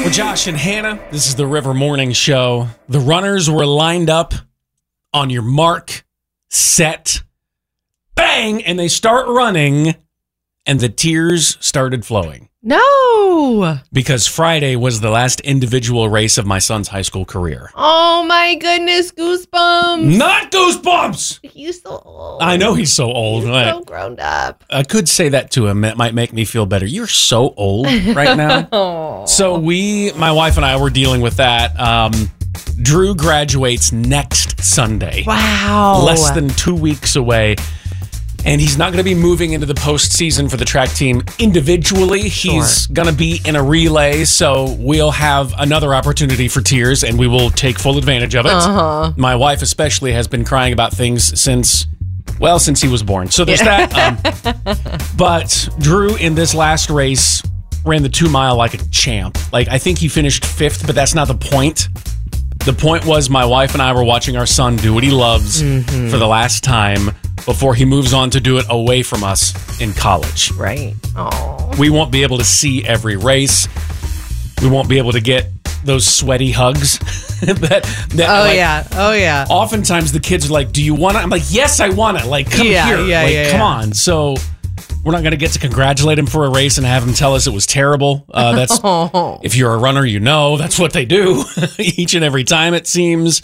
We're Josh and Hannah. This is the River Morning Show. The runners were lined up on your mark, set, bang, and they start running, and the tears started flowing. No! Because Friday was the last individual race of my son's high school career. Oh my goodness, goosebumps. Not goosebumps! He's so old. I know he's so old. He's so grown up. I could say that to him. It might make me feel better. You're so old right now. Oh. So my wife and I were dealing with that. Drew graduates next Sunday. Wow. Less than 2 weeks away. And he's not going to be moving into the postseason for the track team individually. Sure. He's going to be in a relay, so we'll have another opportunity for tears, and we will take full advantage of it. Uh-huh. My wife especially has been crying about things since he was born. So there's that. But Drew, in this last race, ran the 2 mile like a champ. Like, I think he finished 5th, but that's not the point. The point was my wife and I were watching our son do what he loves for the last time before he moves on to do it away from us in college. Right. Oh. We won't be able to see every race. We won't be able to get those sweaty hugs. Oh, yeah. Oftentimes the kids are like, do you want it? I'm like, yes, I want it. Like, come here. Come on. So we're not going to get to congratulate him for a race and have him tell us it was terrible. That's if you're a runner, you know that's what they do each and every time, it seems.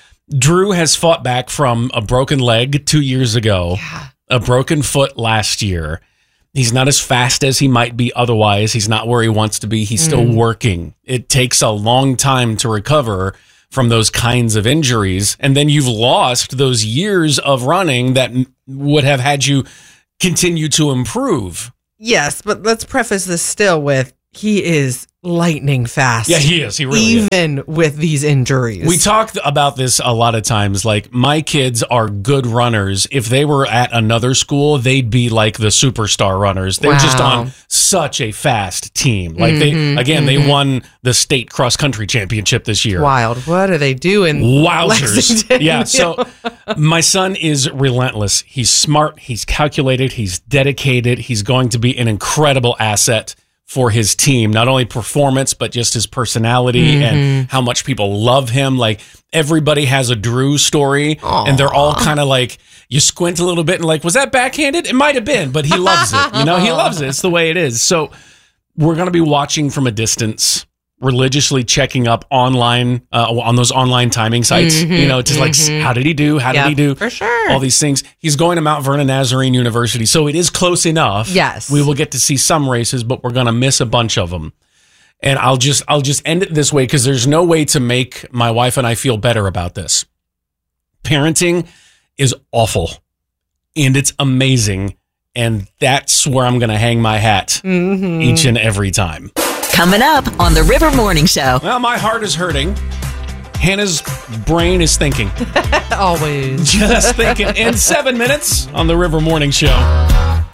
Drew has fought back from a broken leg 2 years ago, a broken foot last year. He's not as fast as he might be otherwise. He's not where he wants to be. He's still working. It takes a long time to recover from those kinds of injuries. And then you've lost those years of running that would have had you continue to improve. Yes, but let's preface this still with he is lightning fast. Yeah, he is. He really is. Even with these injuries. We talked about this a lot of times. Like, my kids are good runners. If they were at another school, they'd be like the superstar runners. They're just on such a fast team. Like, they won the state cross country championship this year. Wild. What are they doing? Wowzers. Lexington? Yeah. So my son is relentless. He's smart. He's calculated. He's dedicated. He's going to be an incredible asset for his team, not only performance, but just his personality and how much people love him. Like, everybody has a Drew story. Aww. And they're all kind of like, you squint a little bit and like, was that backhanded? It might have been, but he loves it. He loves it. It's the way it is. So we're going to be watching from a distance, religiously checking up online on those online timing sites, to like, how did he do? How did he do? For sure. All these things. He's going to Mount Vernon Nazarene University, so it is close enough. Yes. We will get to see some races, but we're going to miss a bunch of them. And I'll just end it this way because there's no way to make my wife and I feel better about this. Parenting is awful, and it's amazing, and that's where I'm going to hang my hat each and every time. Coming up on the River Morning Show. Well, my heart is hurting. Hannah's brain is thinking. Always. Just thinking. In 7 minutes on the River Morning Show.